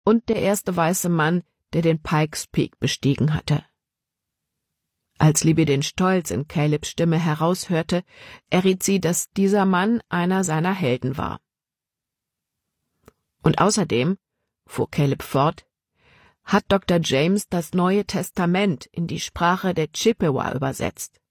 und der erste weiße Mann, der den Pikes Peak bestiegen hatte. Als Libby den Stolz in Calebs Stimme heraushörte, erriet sie, dass dieser Mann einer seiner Helden war. Und außerdem, fuhr Caleb fort, hat Dr. James das Neue Testament in die Sprache der Chippewa übersetzt.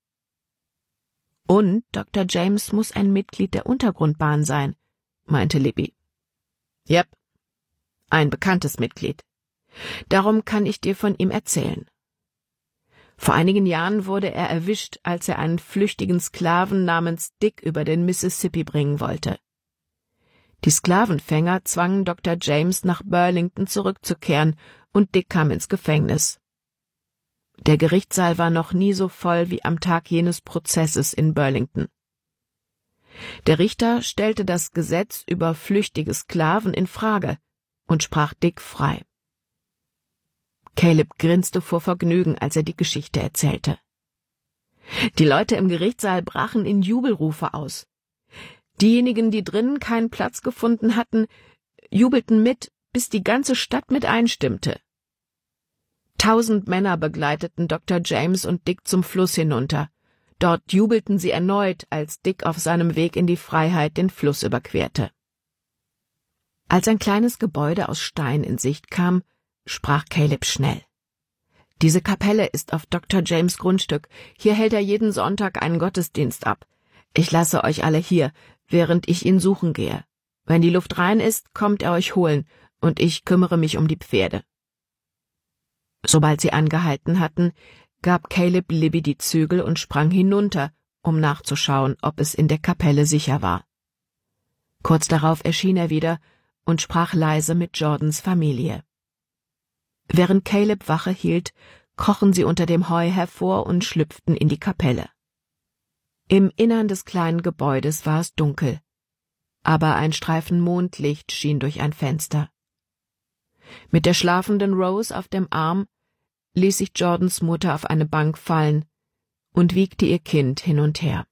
Und Dr. James muss ein Mitglied der Untergrundbahn sein, meinte Libby. Yep, ein bekanntes Mitglied. Darum kann ich dir von ihm erzählen. Vor einigen Jahren wurde er erwischt, als er einen flüchtigen Sklaven namens Dick über den Mississippi bringen wollte. Die Sklavenfänger zwangen Dr. James nach Burlington zurückzukehren und Dick kam ins Gefängnis. Der Gerichtssaal war noch nie so voll wie am Tag jenes Prozesses in Burlington. Der Richter stellte das Gesetz über flüchtige Sklaven in Frage und sprach Dick frei. Caleb grinste vor Vergnügen, als er die Geschichte erzählte. Die Leute im Gerichtssaal brachen in Jubelrufe aus. Diejenigen, die drinnen keinen Platz gefunden hatten, jubelten mit, bis die ganze Stadt mit einstimmte. 1000 Männer begleiteten Dr. James und Dick zum Fluss hinunter. Dort jubelten sie erneut, als Dick auf seinem Weg in die Freiheit den Fluss überquerte. Als ein kleines Gebäude aus Stein in Sicht kam, sprach Caleb schnell. Diese Kapelle ist auf Dr. James' Grundstück. Hier hält er jeden Sonntag einen Gottesdienst ab. Ich lasse euch alle hier, während ich ihn suchen gehe. Wenn die Luft rein ist, kommt er euch holen, und ich kümmere mich um die Pferde. Sobald sie angehalten hatten, gab Caleb Libby die Zügel und sprang hinunter, um nachzuschauen, ob es in der Kapelle sicher war. Kurz darauf erschien er wieder und sprach leise mit Jordans Familie. Während Caleb Wache hielt, krochen sie unter dem Heu hervor und schlüpften in die Kapelle. Im Innern des kleinen Gebäudes war es dunkel, aber ein Streifen Mondlicht schien durch ein Fenster. Mit der schlafenden Rose auf dem Arm ließ sich Jordans Mutter auf eine Bank fallen und wiegte ihr Kind hin und her.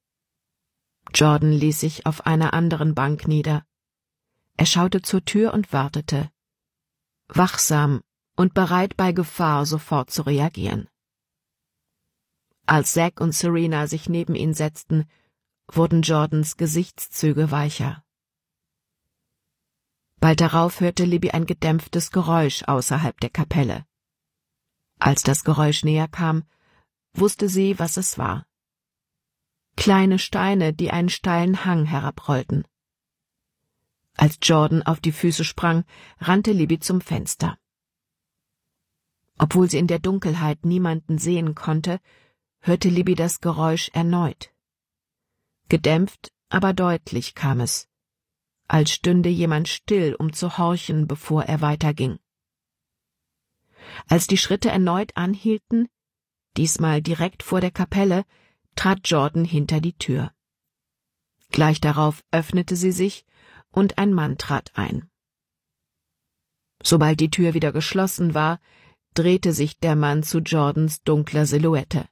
Jordan ließ sich auf einer anderen Bank nieder. Er schaute zur Tür und wartete, wachsam und bereit bei Gefahr sofort zu reagieren. Als Zack und Serena sich neben ihn setzten, wurden Jordans Gesichtszüge weicher. Bald darauf hörte Libby ein gedämpftes Geräusch außerhalb der Kapelle. Als das Geräusch näher kam, wusste sie, was es war. Kleine Steine, die einen steilen Hang herabrollten. Als Jordan auf die Füße sprang, rannte Libby zum Fenster. Obwohl sie in der Dunkelheit niemanden sehen konnte, hörte Libby das Geräusch erneut. Gedämpft, aber deutlich kam es, als stünde jemand still, um zu horchen, bevor er weiterging. Als die Schritte erneut anhielten, diesmal direkt vor der Kapelle, trat Jordan hinter die Tür. Gleich darauf öffnete sie sich und ein Mann trat ein. Sobald die Tür wieder geschlossen war, drehte sich der Mann zu Jordans dunkler Silhouette.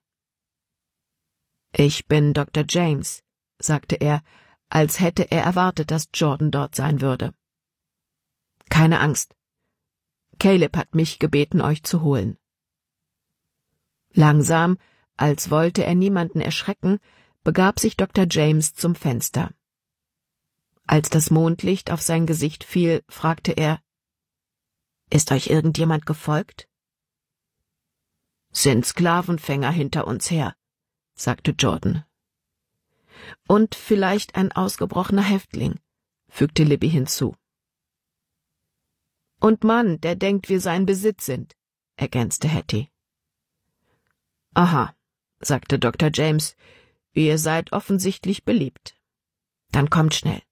»Ich bin Dr. James«, sagte er, als hätte er erwartet, dass Jordan dort sein würde. »Keine Angst. Caleb hat mich gebeten, euch zu holen.« Langsam, als wollte er niemanden erschrecken, begab sich Dr. James zum Fenster. Als das Mondlicht auf sein Gesicht fiel, fragte er, »Ist euch irgendjemand gefolgt?« »Sind Sklavenfänger hinter uns her«, sagte Jordan. »Und vielleicht ein ausgebrochener Häftling«, fügte Libby hinzu. »Und Mann, der denkt, wir sein Besitz sind«, ergänzte Hattie. »Aha«, sagte Dr. James, »ihr seid offensichtlich beliebt. Dann kommt schnell.«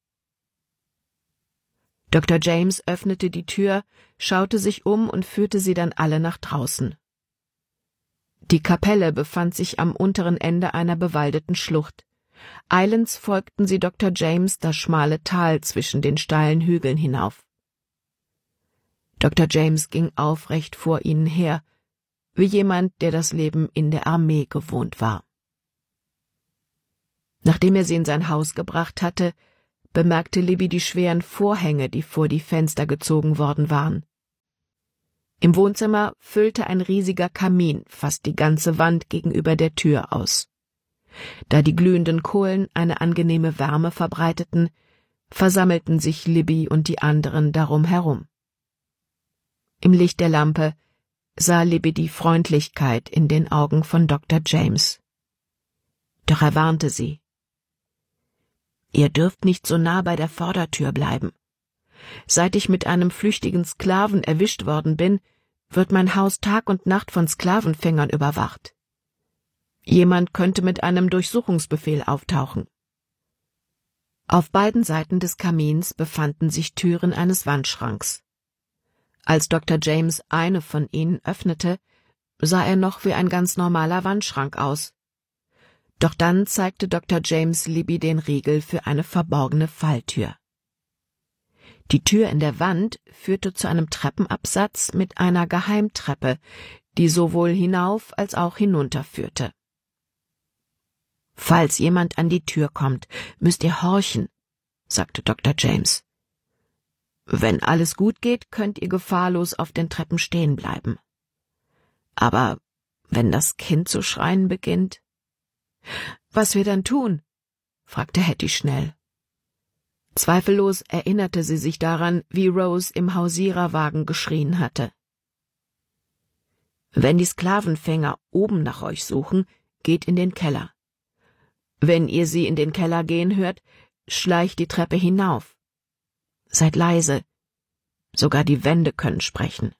Dr. James öffnete die Tür, schaute sich um und führte sie dann alle nach draußen. Die Kapelle befand sich am unteren Ende einer bewaldeten Schlucht. Eilends folgten sie Dr. James das schmale Tal zwischen den steilen Hügeln hinauf. Dr. James ging aufrecht vor ihnen her, wie jemand, der das Leben in der Armee gewohnt war. Nachdem er sie in sein Haus gebracht hatte, bemerkte Libby die schweren Vorhänge, die vor die Fenster gezogen worden waren. Im Wohnzimmer füllte ein riesiger Kamin fast die ganze Wand gegenüber der Tür aus. Da die glühenden Kohlen eine angenehme Wärme verbreiteten, versammelten sich Libby und die anderen darum herum. Im Licht der Lampe sah Libby die Freundlichkeit in den Augen von Dr. James. Doch er warnte sie. »Ihr dürft nicht so nah bei der Vordertür bleiben. Seit ich mit einem flüchtigen Sklaven erwischt worden bin, wird mein Haus Tag und Nacht von Sklavenfängern überwacht. Jemand könnte mit einem Durchsuchungsbefehl auftauchen.« Auf beiden Seiten des Kamins befanden sich Türen eines Wandschranks. Als Dr. James eine von ihnen öffnete, sah er noch wie ein ganz normaler Wandschrank aus. Doch dann zeigte Dr. James Libby den Riegel für eine verborgene Falltür. Die Tür in der Wand führte zu einem Treppenabsatz mit einer Geheimtreppe, die sowohl hinauf als auch hinunter führte. »Falls jemand an die Tür kommt, müsst ihr horchen«, sagte Dr. James. »Wenn alles gut geht, könnt ihr gefahrlos auf den Treppen stehen bleiben. Aber wenn das Kind zu schreien beginnt?« »Was wir dann tun?« fragte Hattie schnell. Zweifellos erinnerte sie sich daran, wie Rose im Hausiererwagen geschrien hatte. »Wenn die Sklavenfänger oben nach euch suchen, geht in den Keller. Wenn ihr sie in den Keller gehen hört, schleicht die Treppe hinauf. Seid leise, sogar die Wände können sprechen.«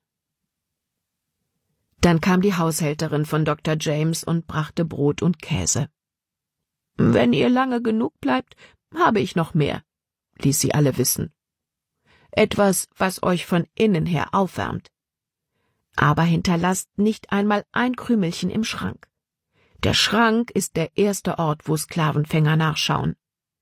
Dann kam die Haushälterin von Dr. James und brachte Brot und Käse. »Wenn ihr lange genug bleibt, habe ich noch mehr«, ließ sie alle wissen. »Etwas, was euch von innen her aufwärmt. Aber hinterlasst nicht einmal ein Krümelchen im Schrank. Der Schrank ist der erste Ort, wo Sklavenfänger nachschauen.«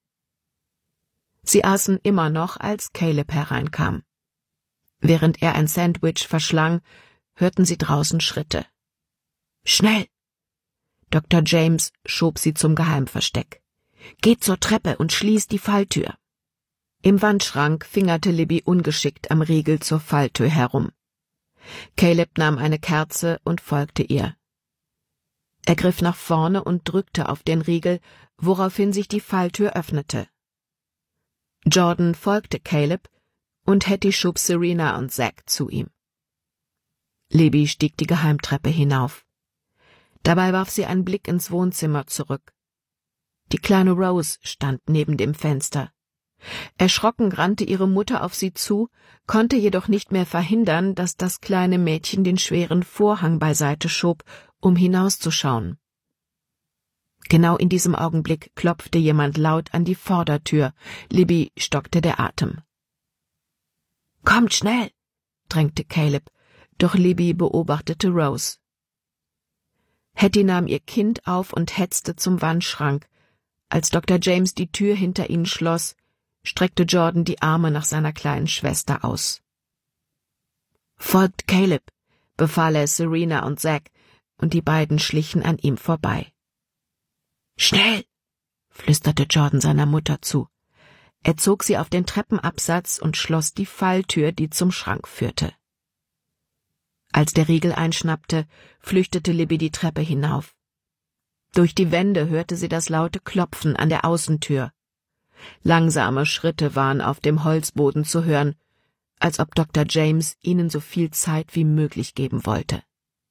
Sie aßen immer noch, als Caleb hereinkam. Während er ein Sandwich verschlang, hörten sie draußen Schritte. »Schnell!« Dr. James schob sie zum Geheimversteck. »Geht zur Treppe und schließt die Falltür.« Im Wandschrank fingerte Libby ungeschickt am Riegel zur Falltür herum. Caleb nahm eine Kerze und folgte ihr. Er griff nach vorne und drückte auf den Riegel, woraufhin sich die Falltür öffnete. Jordan folgte Caleb und Hattie schob Serena und Zack zu ihm. Libby stieg die Geheimtreppe hinauf. Dabei warf sie einen Blick ins Wohnzimmer zurück. Die kleine Rose stand neben dem Fenster. Erschrocken rannte ihre Mutter auf sie zu, konnte jedoch nicht mehr verhindern, dass das kleine Mädchen den schweren Vorhang beiseite schob, um hinauszuschauen. Genau in diesem Augenblick klopfte jemand laut an die Vordertür. Libby stockte der Atem. »Kommt schnell«, drängte Caleb, doch Libby beobachtete Rose. Hattie nahm ihr Kind auf und hetzte zum Wandschrank. Als Dr. James die Tür hinter ihnen schloss, streckte Jordan die Arme nach seiner kleinen Schwester aus. »Folgt Caleb«, befahl er Serena und Zack, und die beiden schlichen an ihm vorbei. »Schnell«, flüsterte Jordan seiner Mutter zu. Er zog sie auf den Treppenabsatz und schloss die Falltür, die zum Schrank führte. Als der Riegel einschnappte, flüchtete Libby die Treppe hinauf. Durch die Wände hörte sie das laute Klopfen an der Außentür. Langsame Schritte waren auf dem Holzboden zu hören, als ob Dr. James ihnen so viel Zeit wie möglich geben wollte.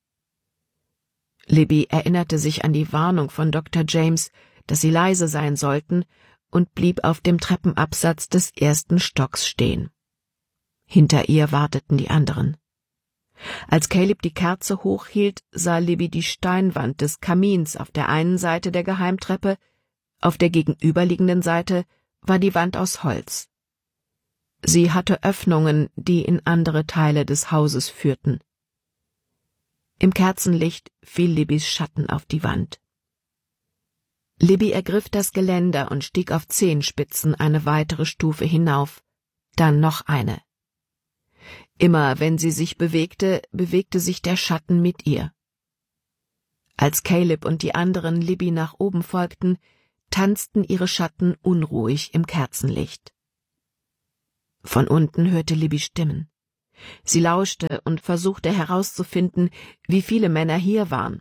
Libby erinnerte sich an die Warnung von Dr. James, dass sie leise sein sollten, und blieb auf dem Treppenabsatz des ersten Stocks stehen. Hinter ihr warteten die anderen. Als Caleb die Kerze hochhielt, sah Libby die Steinwand des Kamins auf der einen Seite der Geheimtreppe, auf der gegenüberliegenden Seite war die Wand aus Holz. Sie hatte Öffnungen, die in andere Teile des Hauses führten. Im Kerzenlicht fiel Libbys Schatten auf die Wand. Libby ergriff das Geländer und stieg auf Zehenspitzen eine weitere Stufe hinauf, dann noch eine. Immer wenn sie sich bewegte, bewegte sich der Schatten mit ihr. Als Caleb und die anderen Libby nach oben folgten, tanzten ihre Schatten unruhig im Kerzenlicht. Von unten hörte Libby Stimmen. Sie lauschte und versuchte herauszufinden, wie viele Männer hier waren.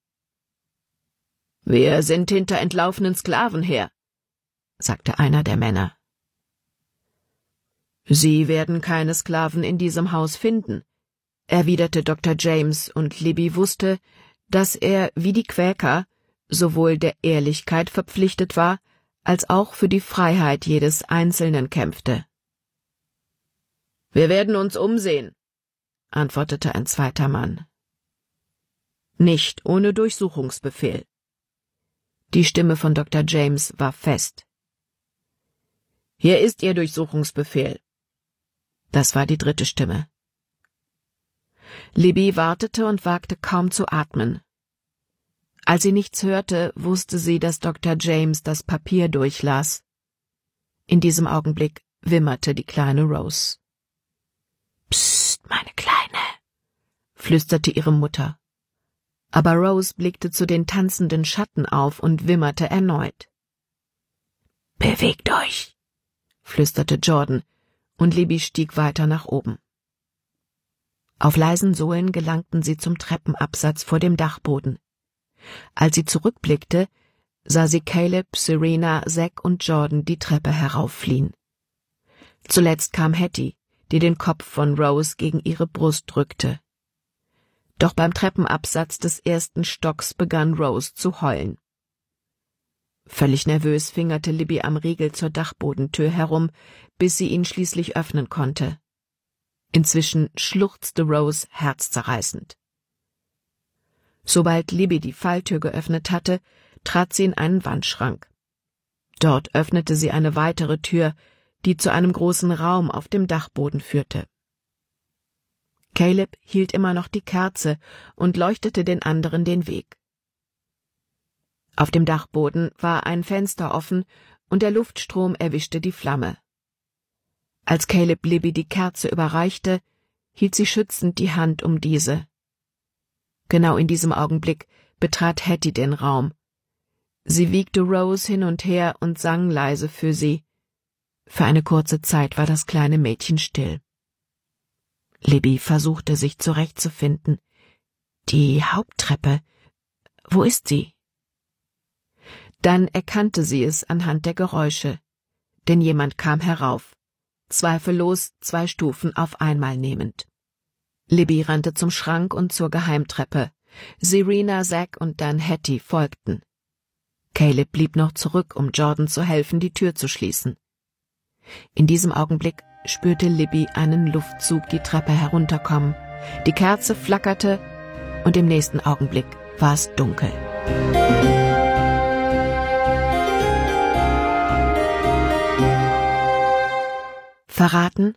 »Wir sind hinter entlaufenen Sklaven her«, sagte einer der Männer. »Sie werden keine Sklaven in diesem Haus finden«, erwiderte Dr. James, und Libby wusste, dass er, wie die Quäker, sowohl der Ehrlichkeit verpflichtet war, als auch für die Freiheit jedes Einzelnen kämpfte. »Wir werden uns umsehen«, antwortete ein zweiter Mann. »Nicht ohne Durchsuchungsbefehl.« Die Stimme von Dr. James war fest. »Hier ist Ihr Durchsuchungsbefehl.« Das war die dritte Stimme. Libby wartete und wagte kaum zu atmen. Als sie nichts hörte, wusste sie, dass Dr. James das Papier durchlas. In diesem Augenblick wimmerte die kleine Rose. »Psst, meine Kleine«, flüsterte ihre Mutter. Aber Rose blickte zu den tanzenden Schatten auf und wimmerte erneut. »Bewegt euch«, flüsterte Jordan, und Libby stieg weiter nach oben. Auf leisen Sohlen gelangten sie zum Treppenabsatz vor dem Dachboden. Als sie zurückblickte, sah sie Caleb, Serena, Zack und Jordan die Treppe herauffliehen. Zuletzt kam Hattie, die den Kopf von Rose gegen ihre Brust drückte. Doch beim Treppenabsatz des ersten Stocks begann Rose zu heulen. Völlig nervös fingerte Libby am Riegel zur Dachbodentür herum, bis sie ihn schließlich öffnen konnte. Inzwischen schluchzte Rose herzzerreißend. Sobald Libby die Falltür geöffnet hatte, trat sie in einen Wandschrank. Dort öffnete sie eine weitere Tür, die zu einem großen Raum auf dem Dachboden führte. Caleb hielt immer noch die Kerze und leuchtete den anderen den Weg. Auf dem Dachboden war ein Fenster offen und der Luftstrom erwischte die Flamme. Als Caleb Libby die Kerze überreichte, hielt sie schützend die Hand um diese. Genau in diesem Augenblick betrat Hattie den Raum. Sie wiegte Rose hin und her und sang leise für sie. Für eine kurze Zeit war das kleine Mädchen still. Libby versuchte sich zurechtzufinden. Die Haupttreppe. Wo ist sie? Dann erkannte sie es anhand der Geräusche, denn jemand kam herauf, zweifellos 2 Stufen auf einmal nehmend. Libby rannte zum Schrank und zur Geheimtreppe. Serena, Zack und dann Hattie folgten. Caleb blieb noch zurück, um Jordan zu helfen, die Tür zu schließen. In diesem Augenblick spürte Libby einen Luftzug die Treppe herunterkommen. Die Kerze flackerte und im nächsten Augenblick war es dunkel. Verraten?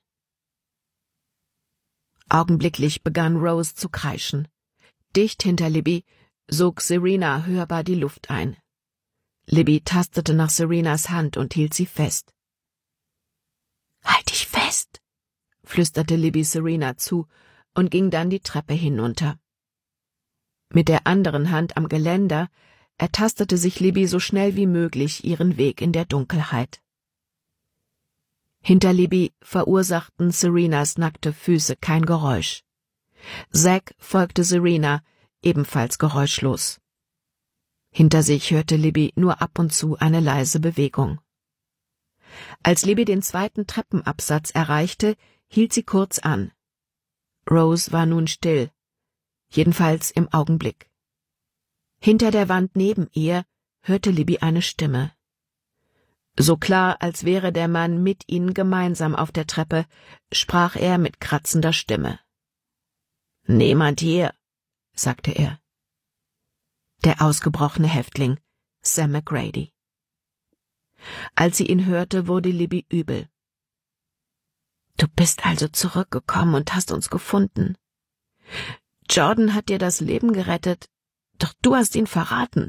Augenblicklich begann Rose zu kreischen. Dicht hinter Libby sog Serena hörbar die Luft ein. Libby tastete nach Serenas Hand und hielt sie fest. »Halt dich fest«, flüsterte Libby Serena zu und ging dann die Treppe hinunter. Mit der anderen Hand am Geländer ertastete sich Libby so schnell wie möglich ihren Weg in der Dunkelheit. Hinter Libby verursachten Serenas nackte Füße kein Geräusch. Zack folgte Serena, ebenfalls geräuschlos. Hinter sich hörte Libby nur ab und zu eine leise Bewegung. Als Libby den zweiten Treppenabsatz erreichte, hielt sie kurz an. Rose war nun still, jedenfalls im Augenblick. Hinter der Wand neben ihr hörte Libby eine Stimme. So klar, als wäre der Mann mit ihnen gemeinsam auf der Treppe, sprach er mit kratzender Stimme. »Niemand hier«, sagte er. Der ausgebrochene Häftling, Sam McGrady. Als sie ihn hörte, wurde Libby übel. »Du bist also zurückgekommen und hast uns gefunden. Jordan hat dir das Leben gerettet, doch du hast ihn verraten.«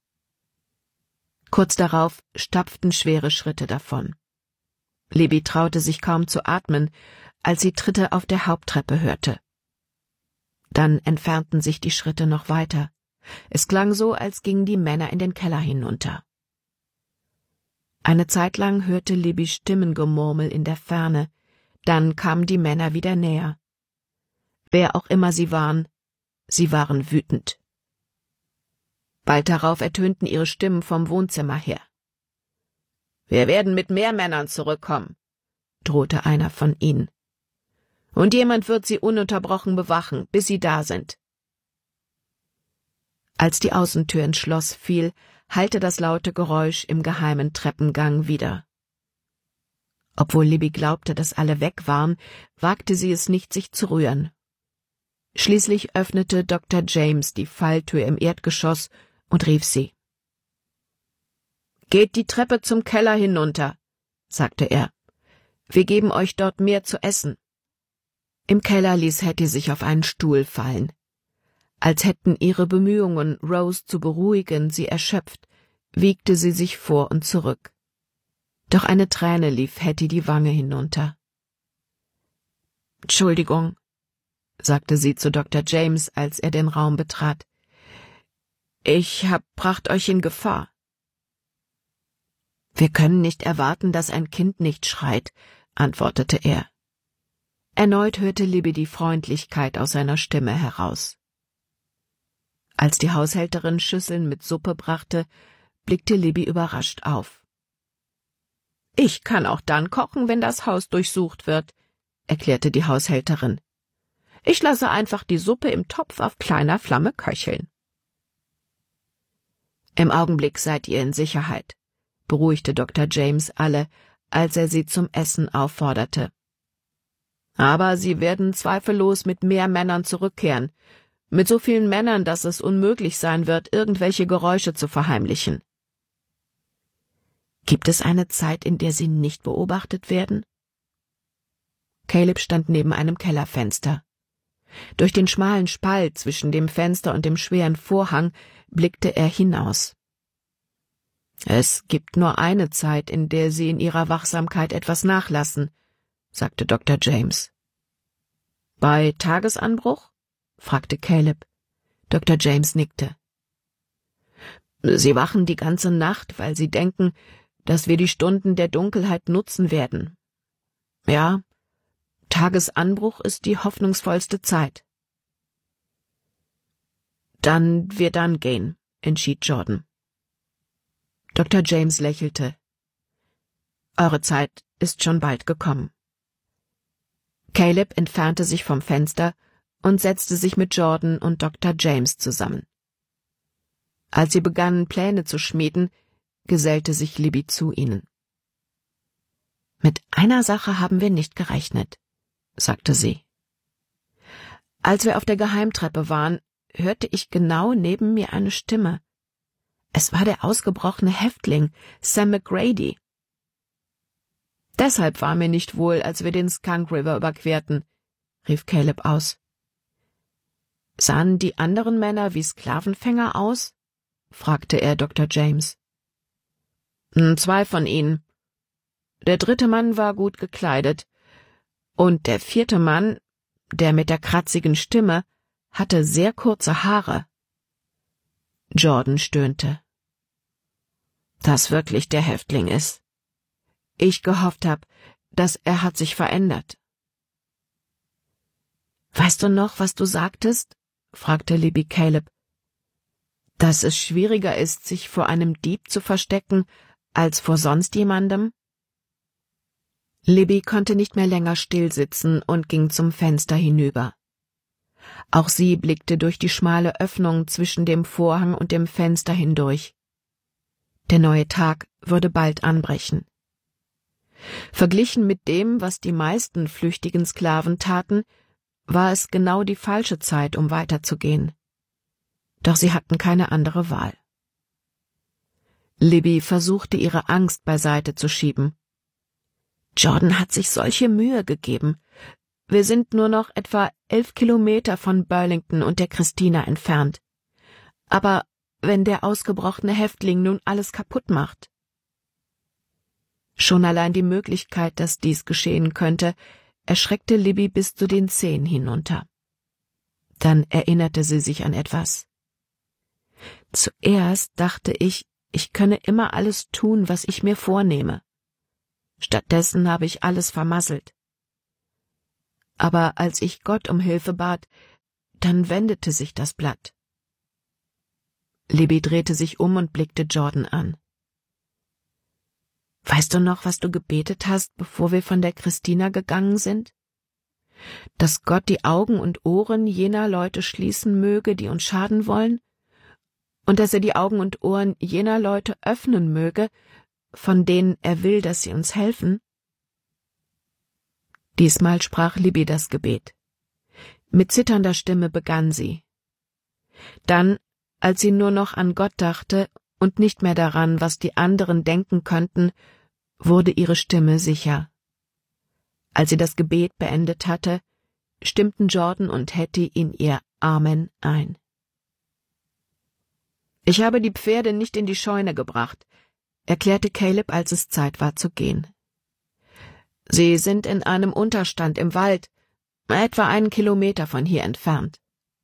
Kurz darauf stapften schwere Schritte davon. Libby traute sich kaum zu atmen, als sie Tritte auf der Haupttreppe hörte. Dann entfernten sich die Schritte noch weiter. Es klang so, als gingen die Männer in den Keller hinunter. Eine Zeit lang hörte Libby Stimmengemurmel in der Ferne, dann kamen die Männer wieder näher. Wer auch immer sie waren wütend. Bald darauf ertönten ihre Stimmen vom Wohnzimmer her. »Wir werden mit mehr Männern zurückkommen«, drohte einer von ihnen. »Und jemand wird sie ununterbrochen bewachen, bis sie da sind.« Als die Außentür ins Schloss fiel, hallte das laute Geräusch im geheimen Treppengang wieder. Obwohl Libby glaubte, dass alle weg waren, wagte sie es nicht, sich zu rühren. Schließlich öffnete Dr. James die Falltür im Erdgeschoss und rief sie. »Geht die Treppe zum Keller hinunter«, sagte er. »Wir geben euch dort mehr zu essen.« Im Keller ließ Hattie sich auf einen Stuhl fallen. Als hätten ihre Bemühungen, Rose zu beruhigen, sie erschöpft, wiegte sie sich vor und zurück. Doch eine Träne lief Hattie die Wange hinunter. »Entschuldigung«, sagte sie zu Dr. James, als er den Raum betrat. »Ich bracht euch in Gefahr.« »Wir können nicht erwarten, dass ein Kind nicht schreit«, antwortete er. Erneut hörte Libby die Freundlichkeit aus seiner Stimme heraus. Als die Haushälterin Schüsseln mit Suppe brachte, blickte Libby überrascht auf. »Ich kann auch dann kochen, wenn das Haus durchsucht wird«, erklärte die Haushälterin. »Ich lasse einfach die Suppe im Topf auf kleiner Flamme köcheln.« »Im Augenblick seid ihr in Sicherheit«, beruhigte Dr. James alle, als er sie zum Essen aufforderte. »Aber sie werden zweifellos mit mehr Männern zurückkehren, mit so vielen Männern, dass es unmöglich sein wird, irgendwelche Geräusche zu verheimlichen.« »Gibt es eine Zeit, in der sie nicht beobachtet werden?« Caleb stand neben einem Kellerfenster. Durch den schmalen Spalt zwischen dem Fenster und dem schweren Vorhang blickte er hinaus. »Es gibt nur eine Zeit, in der sie in ihrer Wachsamkeit etwas nachlassen«, sagte Dr. James. »Bei Tagesanbruch?« fragte Caleb. Dr. James nickte. »Sie wachen die ganze Nacht, weil sie denken, dass wir die Stunden der Dunkelheit nutzen werden. Ja, Tagesanbruch ist die hoffnungsvollste Zeit.« »Dann wir dann gehen«, entschied Jordan. Dr. James lächelte. »Eure Zeit ist schon bald gekommen.« Caleb entfernte sich vom Fenster und setzte sich mit Jordan und Dr. James zusammen. Als sie begannen, Pläne zu schmieden, gesellte sich Libby zu ihnen. »Mit einer Sache haben wir nicht gerechnet«, sagte sie. »Als wir auf der Geheimtreppe waren, hörte ich genau neben mir eine Stimme. Es war der ausgebrochene Häftling, Sam McGrady. Deshalb war mir nicht wohl, als wir den Skunk River überquerten«, rief Caleb aus. »Sahen die anderen Männer wie Sklavenfänger aus?« fragte er Dr. James. »2 von ihnen. Der 3. Mann war gut gekleidet, und der 4. Mann, der mit der kratzigen Stimme, hatte sehr kurze Haare.« Jordan stöhnte. »Dass wirklich der Häftling ist. Ich gehofft hab, dass er hat sich verändert.« »Weißt du noch, was du sagtest?« fragte Libby Caleb. »Dass es schwieriger ist, sich vor einem Dieb zu verstecken, als vor sonst jemandem?« Libby konnte nicht mehr länger stillsitzen und ging zum Fenster hinüber. Auch sie blickte durch die schmale Öffnung zwischen dem Vorhang und dem Fenster hindurch. Der neue Tag würde bald anbrechen. Verglichen mit dem, was die meisten flüchtigen Sklaven taten, war es genau die falsche Zeit, um weiterzugehen. Doch sie hatten keine andere Wahl. Libby versuchte, ihre Angst beiseite zu schieben. »Jordan hat sich solche Mühe gegeben. Wir sind nur noch etwa 11 Kilometer von Burlington und der Christina entfernt. Aber wenn der ausgebrochene Häftling nun alles kaputt macht?« Schon allein die Möglichkeit, dass dies geschehen könnte, erschreckte Libby bis zu den Zehen hinunter. Dann erinnerte sie sich an etwas. »Zuerst dachte ich, ich könne immer alles tun, was ich mir vornehme. Stattdessen habe ich alles vermasselt. Aber als ich Gott um Hilfe bat, dann wendete sich das Blatt. Libby drehte sich um und blickte Jordan an. Weißt du noch, was du gebetet hast, bevor wir von der Christina gegangen sind? Dass Gott die Augen und Ohren jener Leute schließen möge, die uns schaden wollen, und dass er die Augen und Ohren jener Leute öffnen möge, von denen er will, dass sie uns helfen? Diesmal sprach Libby das Gebet. Mit zitternder Stimme begann sie. Dann, als sie nur noch an Gott dachte und nicht mehr daran, was die anderen denken könnten, wurde ihre Stimme sicher. Als sie das Gebet beendet hatte, stimmten Jordan und Hattie in ihr Amen ein. »Ich habe die Pferde nicht in die Scheune gebracht«, erklärte Caleb, als es Zeit war zu gehen. »Sie sind in einem Unterstand im Wald, etwa 1 Kilometer von hier entfernt.«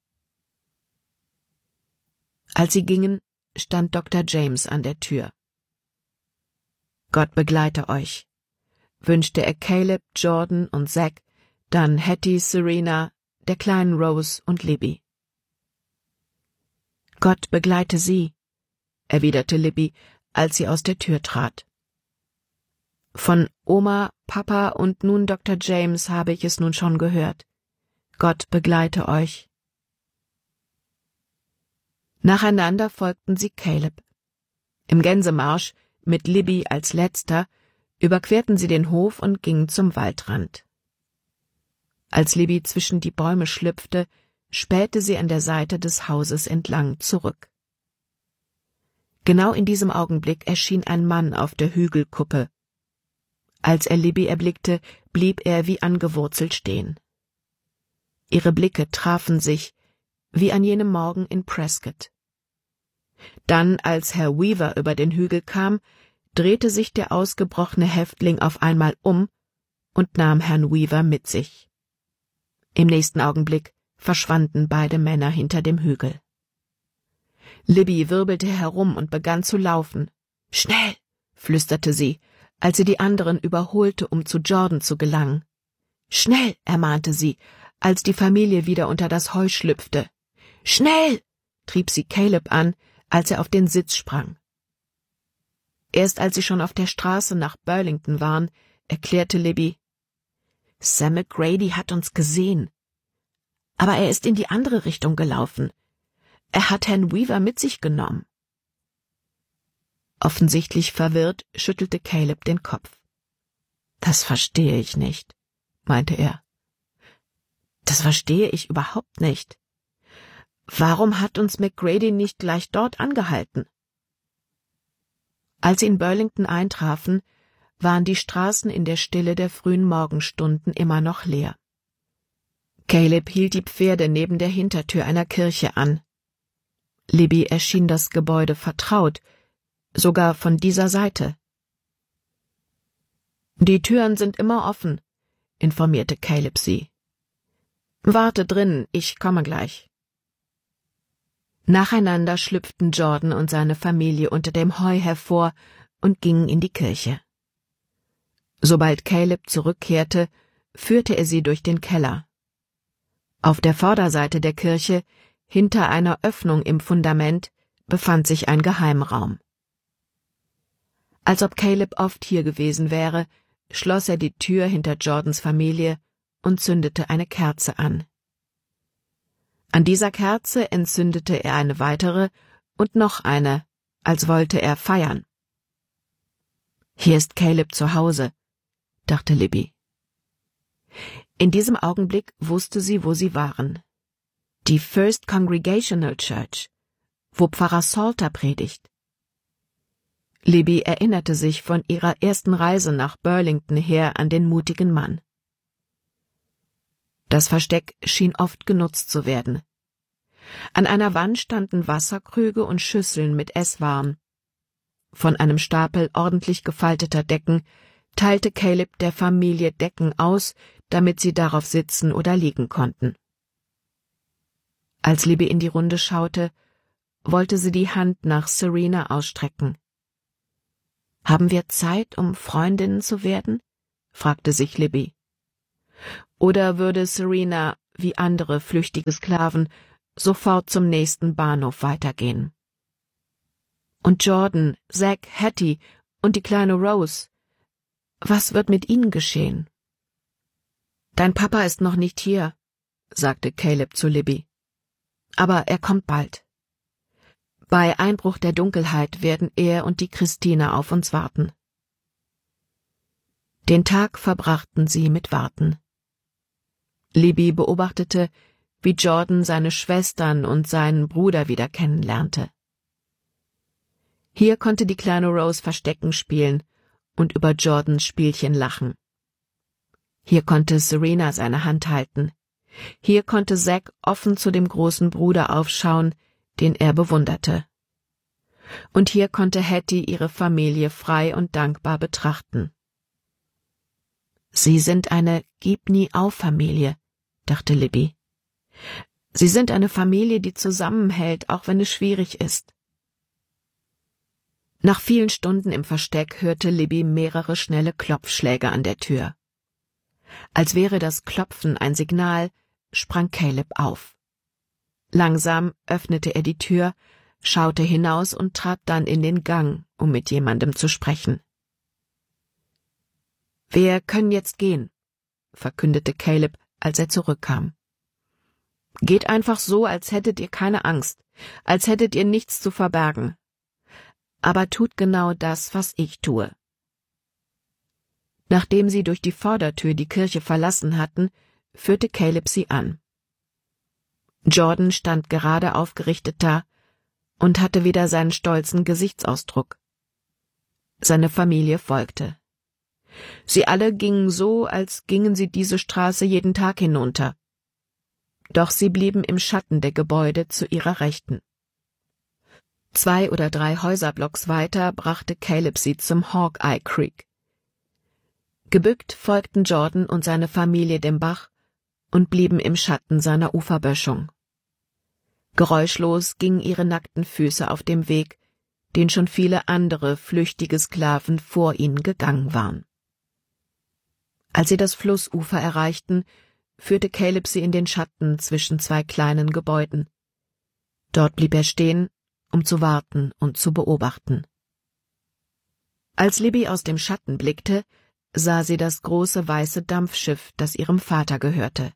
Als sie gingen, stand Dr. James an der Tür. »Gott begleite euch«, wünschte er Caleb, Jordan und Zack, dann Hattie, Serena, der kleinen Rose und Libby. »Gott begleite Sie«, erwiderte Libby, als sie aus der Tür trat. »Von Oma, Papa und nun Dr. James habe ich es nun schon gehört. Gott begleite euch.« Nacheinander folgten sie Caleb. Im Gänsemarsch, mit Libby als Letzter, überquerten sie den Hof und gingen zum Waldrand. Als Libby zwischen die Bäume schlüpfte, spähte sie an der Seite des Hauses entlang zurück. Genau in diesem Augenblick erschien ein Mann auf der Hügelkuppe. Als er Libby erblickte, blieb er wie angewurzelt stehen. Ihre Blicke trafen sich, wie an jenem Morgen in Prescott. Dann, als Herr Weaver über den Hügel kam, drehte sich der ausgebrochene Häftling auf einmal um und nahm Herrn Weaver mit sich. Im nächsten Augenblick verschwanden beide Männer hinter dem Hügel. Libby wirbelte herum und begann zu laufen. »Schnell«, flüsterte sie, als sie die anderen überholte, um zu Jordan zu gelangen. »Schnell«, ermahnte sie, als die Familie wieder unter das Heu schlüpfte. »Schnell«, trieb sie Caleb an, als er auf den Sitz sprang. Erst als sie schon auf der Straße nach Burlington waren, erklärte Libby: »Sam McGrady hat uns gesehen. Aber er ist in die andere Richtung gelaufen. Er hat Herrn Weaver mit sich genommen.« Offensichtlich verwirrt schüttelte Caleb den Kopf. »Das verstehe ich nicht«, meinte er. »Das verstehe ich überhaupt nicht. Warum hat uns McGrady nicht gleich dort angehalten?« Als sie in Burlington eintrafen, waren die Straßen in der Stille der frühen Morgenstunden immer noch leer. Caleb hielt die Pferde neben der Hintertür einer Kirche an. Libby erschien das Gebäude vertraut, sogar von dieser Seite. »Die Türen sind immer offen«, informierte Caleb sie. »Warte drin, ich komme gleich.« Nacheinander schlüpften Jordan und seine Familie unter dem Heu hervor und gingen in die Kirche. Sobald Caleb zurückkehrte, führte er sie durch den Keller. Auf der Vorderseite der Kirche, hinter einer Öffnung im Fundament, befand sich ein Geheimraum. Als ob Caleb oft hier gewesen wäre, schloss er die Tür hinter Jordans Familie und zündete eine Kerze an. An dieser Kerze entzündete er eine weitere und noch eine, als wollte er feiern. »Hier ist Caleb zu Hause«, dachte Libby. In diesem Augenblick wusste sie, wo sie waren. Die First Congregational Church, wo Pfarrer Salter predigt. Libby erinnerte sich von ihrer ersten Reise nach Burlington her an den mutigen Mann. Das Versteck schien oft genutzt zu werden. An einer Wand standen Wasserkrüge und Schüsseln mit Esswaren. Von einem Stapel ordentlich gefalteter Decken teilte Caleb der Familie Decken aus, damit sie darauf sitzen oder liegen konnten. Als Libby in die Runde schaute, wollte sie die Hand nach Serena ausstrecken. »Haben wir Zeit, um Freundinnen zu werden?« fragte sich Libby. Oder würde Serena, wie andere flüchtige Sklaven, sofort zum nächsten Bahnhof weitergehen? Und Jordan, Zack, Hattie und die kleine Rose, was wird mit ihnen geschehen? »Dein Papa ist noch nicht hier«, sagte Caleb zu Libby. »Aber er kommt bald. Bei Einbruch der Dunkelheit werden er und die Christine auf uns warten.« Den Tag verbrachten sie mit Warten. Libby beobachtete, wie Jordan seine Schwestern und seinen Bruder wieder kennenlernte. Hier konnte die kleine Rose Verstecken spielen und über Jordans Spielchen lachen. Hier konnte Serena seine Hand halten. Hier konnte Zack offen zu dem großen Bruder aufschauen, den er bewunderte. Und hier konnte Hattie ihre Familie frei und dankbar betrachten. »Sie sind eine Gib-nie-auf-Familie«, dachte Libby. »Sie sind eine Familie, die zusammenhält, auch wenn es schwierig ist.« Nach vielen Stunden im Versteck hörte Libby mehrere schnelle Klopfschläge an der Tür. Als wäre das Klopfen ein Signal, sprang Caleb auf. Langsam öffnete er die Tür, schaute hinaus und trat dann in den Gang, um mit jemandem zu sprechen. »Wir können jetzt gehen«, verkündete Caleb, als er zurückkam. »Geht einfach so, als hättet ihr keine Angst, als hättet ihr nichts zu verbergen. Aber tut genau das, was ich tue.« Nachdem sie durch die Vordertür die Kirche verlassen hatten, führte Caleb sie an. Jordan stand gerade aufgerichtet da und hatte wieder seinen stolzen Gesichtsausdruck. Seine Familie folgte. Sie alle gingen so, als gingen sie diese Straße jeden Tag hinunter. Doch sie blieben im Schatten der Gebäude zu ihrer Rechten. 2 oder 3 Häuserblocks weiter brachte Caleb sie zum Hawkeye Creek. Gebückt folgten Jordan und seine Familie dem Bach und blieben im Schatten seiner Uferböschung. Geräuschlos gingen ihre nackten Füße auf dem Weg, den schon viele andere flüchtige Sklaven vor ihnen gegangen waren. Als sie das Flussufer erreichten, führte Caleb sie in den Schatten zwischen 2 kleinen Gebäuden. Dort blieb er stehen, um zu warten und zu beobachten. Als Libby aus dem Schatten blickte, sah sie das große weiße Dampfschiff, das ihrem Vater gehörte.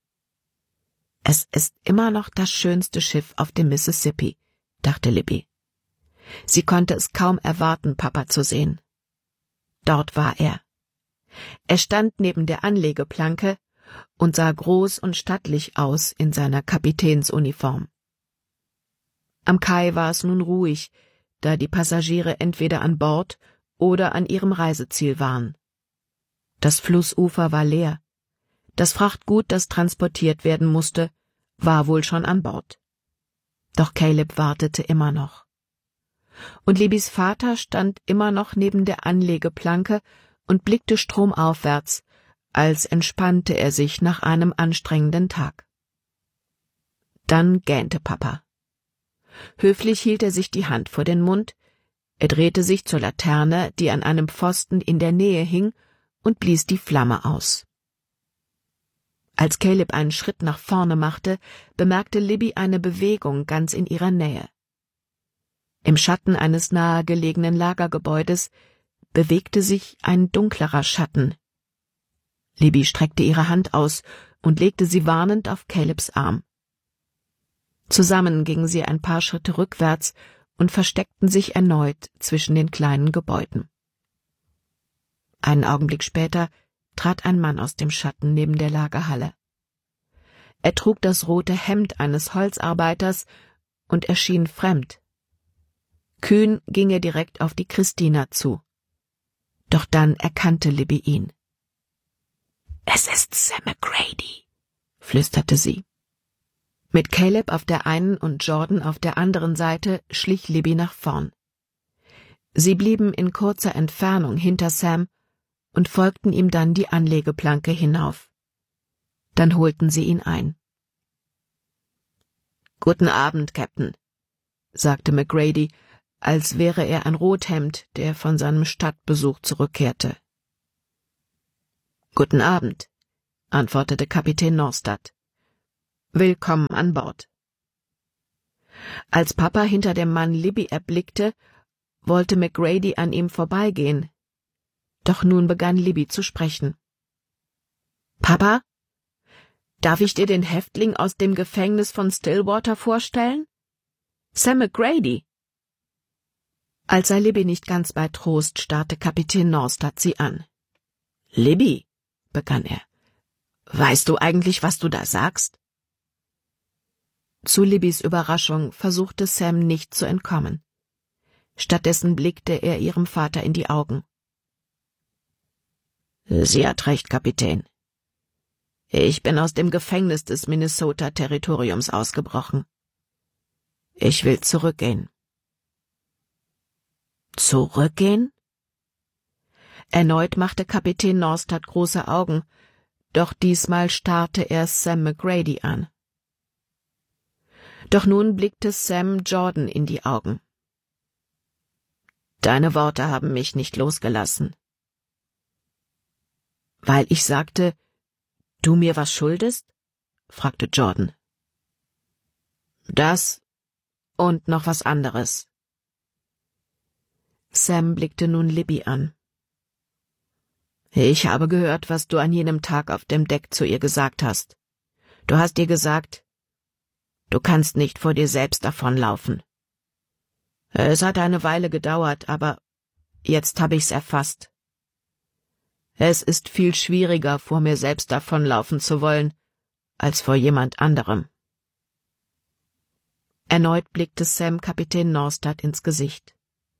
»Es ist immer noch das schönste Schiff auf dem Mississippi«, dachte Libby. Sie konnte es kaum erwarten, Papa zu sehen. Dort war er. Er stand neben der Anlegeplanke und sah groß und stattlich aus in seiner Kapitänsuniform. Am Kai war es nun ruhig, da die Passagiere entweder an Bord oder an ihrem Reiseziel waren. Das Flussufer war leer. Das Frachtgut, das transportiert werden musste, war wohl schon an Bord. Doch Caleb wartete immer noch. Und Libbys Vater stand immer noch neben der Anlegeplanke und blickte stromaufwärts, als entspannte er sich nach einem anstrengenden Tag. Dann gähnte Papa. Höflich hielt er sich die Hand vor den Mund, er drehte sich zur Laterne, die an einem Pfosten in der Nähe hing, und blies die Flamme aus. Als Caleb einen Schritt nach vorne machte, bemerkte Libby eine Bewegung ganz in ihrer Nähe. Im Schatten eines nahegelegenen Lagergebäudes bewegte sich ein dunklerer Schatten. Libby streckte ihre Hand aus und legte sie warnend auf Calebs Arm. Zusammen gingen sie ein paar Schritte rückwärts und versteckten sich erneut zwischen den kleinen Gebäuden. Einen Augenblick später trat ein Mann aus dem Schatten neben der Lagerhalle. Er trug das rote Hemd eines Holzarbeiters und erschien fremd. Kühn ging er direkt auf die Christina zu. Doch dann erkannte Libby ihn. »Es ist Sam McGrady«, flüsterte sie. Mit Caleb auf der einen und Jordan auf der anderen Seite schlich Libby nach vorn. Sie blieben in kurzer Entfernung hinter Sam und folgten ihm dann die Anlegeplanke hinauf. Dann holten sie ihn ein. »Guten Abend, Captain«, sagte McGrady, als wäre er ein Rothemd, der von seinem Stadtbesuch zurückkehrte. »Guten Abend«, antwortete Kapitän Norstad. »Willkommen an Bord.« Als Papa hinter dem Mann Libby erblickte, wollte McGrady an ihm vorbeigehen. Doch nun begann Libby zu sprechen. »Papa, darf ich dir den Häftling aus dem Gefängnis von Stillwater vorstellen? Sam McGrady.« Als sei Libby nicht ganz bei Trost, starrte Kapitän Norstad sie an. »Libby«, begann er, »weißt du eigentlich, was du da sagst?« Zu Libbys Überraschung versuchte Sam nicht zu entkommen. Stattdessen blickte er ihrem Vater in die Augen. »Sie hat recht, Kapitän. Ich bin aus dem Gefängnis des Minnesota-Territoriums ausgebrochen. Ich will zurückgehen.« »Zurückgehen?« Erneut machte Kapitän Norstad große Augen, doch diesmal starrte er Sam McGrady an. Doch nun blickte Sam Jordan in die Augen. »Deine Worte haben mich nicht losgelassen.« »Weil ich sagte, du mir was schuldest?« fragte Jordan. »Das und noch was anderes.« Sam blickte nun Libby an. »Ich habe gehört, was du an jenem Tag auf dem Deck zu ihr gesagt hast. Du hast ihr gesagt, du kannst nicht vor dir selbst davonlaufen. Es hat eine Weile gedauert, aber jetzt habe ich's erfasst. Es ist viel schwieriger, vor mir selbst davonlaufen zu wollen, als vor jemand anderem.« Erneut blickte Sam Kapitän Norstad ins Gesicht.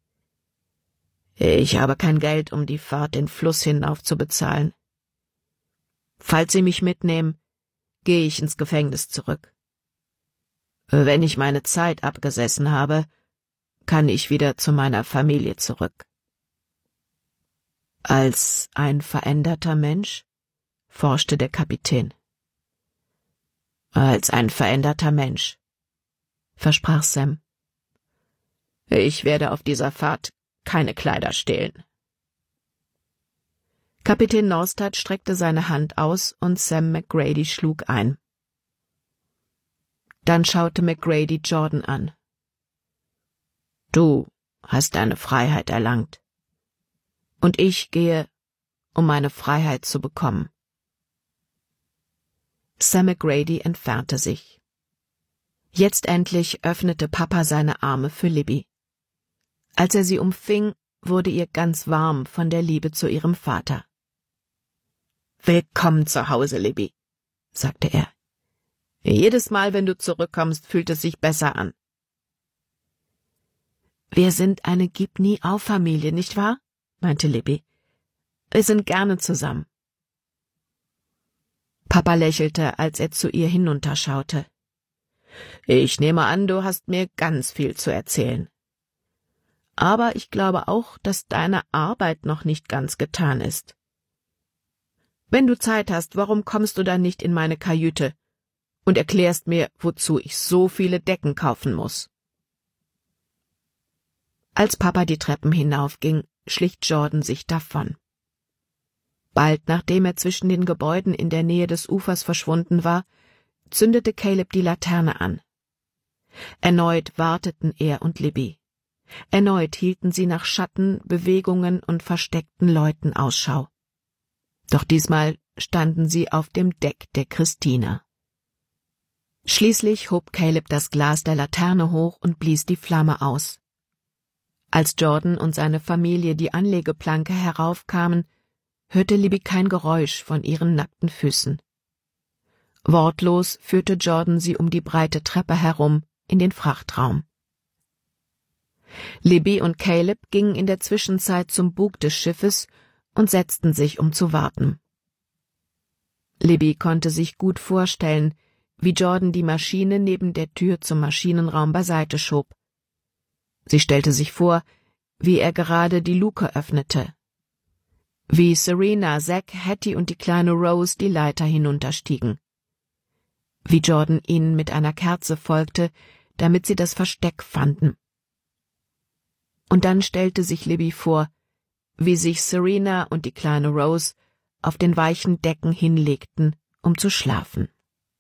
»Ich habe kein Geld, um die Fahrt den Fluss hinauf zu bezahlen. Falls Sie mich mitnehmen, gehe ich ins Gefängnis zurück. Wenn ich meine Zeit abgesessen habe, kann ich wieder zu meiner Familie zurück.« »Als ein veränderter Mensch?« forschte der Kapitän. »Als ein veränderter Mensch«, versprach Sam. »Ich werde auf dieser Fahrt keine Kleider stehlen.« Kapitän Norstad streckte seine Hand aus und Sam McGrady schlug ein. Dann schaute McGrady Jordan an. »Du hast deine Freiheit erlangt. Und ich gehe, um meine Freiheit zu bekommen.« Sam McGrady entfernte sich. Jetzt endlich öffnete Papa seine Arme für Libby. Als er sie umfing, wurde ihr ganz warm von der Liebe zu ihrem Vater. »Willkommen zu Hause, Libby«, sagte er. »Jedes Mal, wenn du zurückkommst, fühlt es sich besser an.« »Wir sind eine Gib-nie-auf-Familie, nicht wahr?«, meinte Libby. »Wir sind gerne zusammen.« Papa lächelte, als er zu ihr hinunterschaute. »Ich nehme an, du hast mir ganz viel zu erzählen. Aber ich glaube auch, dass deine Arbeit noch nicht ganz getan ist. Wenn du Zeit hast, warum kommst du dann nicht in meine Kajüte und erklärst mir, wozu ich so viele Decken kaufen muss?« Als Papa die Treppen hinaufging, schlich Jordan sich davon. Bald nachdem er zwischen den Gebäuden in der Nähe des Ufers verschwunden war, zündete Caleb die Laterne an. Erneut warteten er und Libby. Erneut hielten sie nach Schatten, Bewegungen und versteckten Leuten Ausschau. Doch diesmal standen sie auf dem Deck der Christina. Schließlich hob Caleb das Glas der Laterne hoch und blies die Flamme aus. Als Jordan und seine Familie die Anlegeplanke heraufkamen, hörte Libby kein Geräusch von ihren nackten Füßen. Wortlos führte Jordan sie um die breite Treppe herum in den Frachtraum. Libby und Caleb gingen in der Zwischenzeit zum Bug des Schiffes und setzten sich, um zu warten. Libby konnte sich gut vorstellen, wie Jordan die Maschine neben der Tür zum Maschinenraum beiseite schob. Sie stellte sich vor, wie er gerade die Luke öffnete, wie Serena, Zack, Hattie und die kleine Rose die Leiter hinunterstiegen, wie Jordan ihnen mit einer Kerze folgte, damit sie das Versteck fanden. Und dann stellte sich Libby vor, wie sich Serena und die kleine Rose auf den weichen Decken hinlegten, um zu schlafen.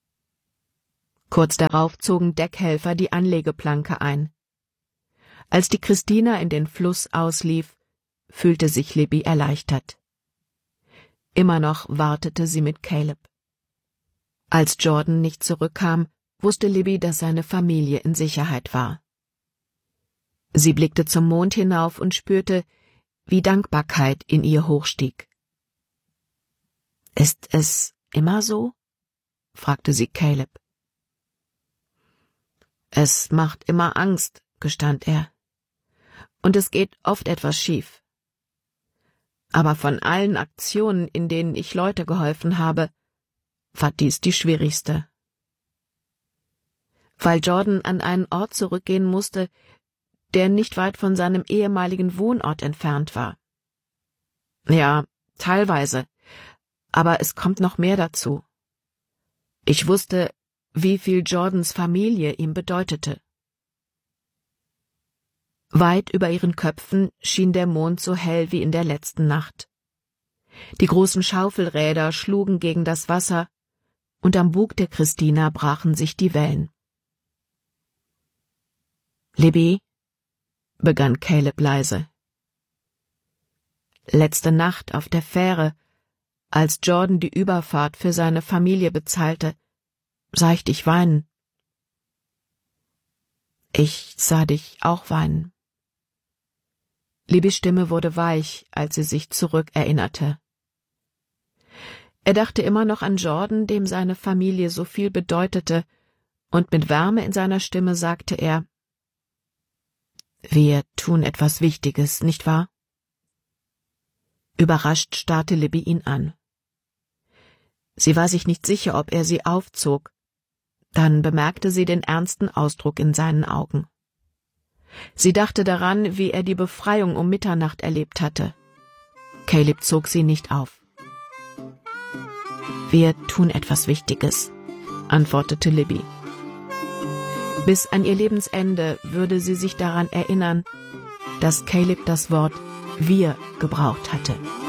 Kurz darauf zogen Deckhelfer die Anlegeplanke ein. Als die Christina in den Fluss auslief, fühlte sich Libby erleichtert. Immer noch wartete sie mit Caleb. Als Jordan nicht zurückkam, wusste Libby, dass seine Familie in Sicherheit war. Sie blickte zum Mond hinauf und spürte, wie Dankbarkeit in ihr hochstieg. »Ist es immer so?« fragte sie Caleb. »Es macht immer Angst«, gestand er. »Und es geht oft etwas schief. Aber von allen Aktionen, in denen ich Leute geholfen habe, war dies die schwierigste.« Weil Jordan an einen Ort zurückgehen musste, der nicht weit von seinem ehemaligen Wohnort entfernt war. »Ja, teilweise, aber es kommt noch mehr dazu. Ich wusste, wie viel Jordans Familie ihm bedeutete.« Weit über ihren Köpfen schien der Mond so hell wie in der letzten Nacht. Die großen Schaufelräder schlugen gegen das Wasser, und am Bug der Christina brachen sich die Wellen. »Libby«, begann Caleb leise. »Letzte Nacht auf der Fähre, als Jordan die Überfahrt für seine Familie bezahlte, sah ich dich weinen. Ich sah dich auch weinen.« Libbys Stimme wurde weich, als sie sich zurückerinnerte. Er dachte immer noch an Jordan, dem seine Familie so viel bedeutete, und mit Wärme in seiner Stimme sagte er, »Wir tun etwas Wichtiges, nicht wahr?« Überrascht starrte Libby ihn an. Sie war sich nicht sicher, ob er sie aufzog. Dann bemerkte sie den ernsten Ausdruck in seinen Augen. Sie dachte daran, wie er die Befreiung um Mitternacht erlebt hatte. Caleb zog sie nicht auf. »Wir tun etwas Wichtiges«, antwortete Libby. Bis an ihr Lebensende würde sie sich daran erinnern, dass Caleb das Wort »wir« gebraucht hatte.